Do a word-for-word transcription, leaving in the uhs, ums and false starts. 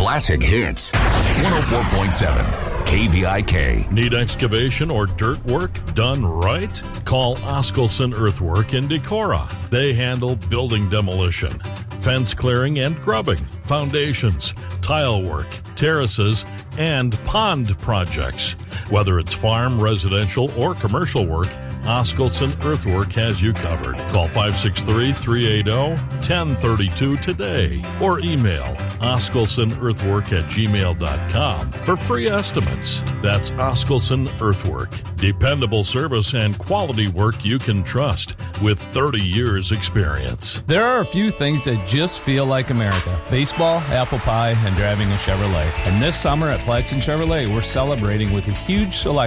classic hits. one oh four point seven K V I K. Need excavation or dirt work done right? Call Oskelson Earthwork in Decorah. They handle building demolition, fence clearing and grubbing, foundations, tile work, terraces, and pond projects. Whether it's farm, residential, or commercial work, Oskelson Earthwork has you covered. Call five six three, three eight zero, one zero three two today or email oskelsonearthwork at gmail dot com for free estimates. That's Oskelson Earthwork. Dependable service and quality work you can trust with thirty years experience. There are a few things that just feel like America. Baseball, apple pie, and driving a Chevrolet. And this summer at Plaxton Chevrolet, we're celebrating with a huge selection